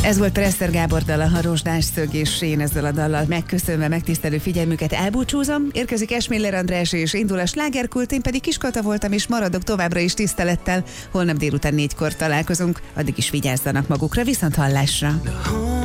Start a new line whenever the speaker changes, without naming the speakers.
Ez volt Presser Gábor dala, a Rozsdás szög, és én ezzel a dallal megköszönve megtisztelő figyelmüket elbúcsúzom. Érkezik Esmiller András és indul a slágerkult, én pedig Kiskata voltam, és maradok továbbra is tisztelettel. Holnap délután 4-kor találkozunk, addig is vigyázzanak magukra, viszont hallásra.